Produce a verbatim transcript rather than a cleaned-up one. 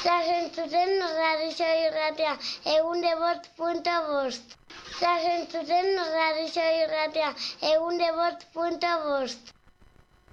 Zazentzuten radixo irratia, egun de bost punto bost. Zazentzuten radixo irratia, egun de bost punto bost.